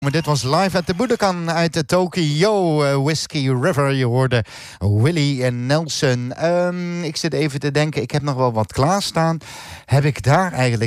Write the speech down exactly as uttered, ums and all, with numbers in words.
Maar dit was live at the Budokan uit de Tokyo uh, Whiskey River. Je hoorde Willie Nelson. Um, ik zit even te denken, ik heb nog wel wat klaarstaan. Heb ik daar eigenlijk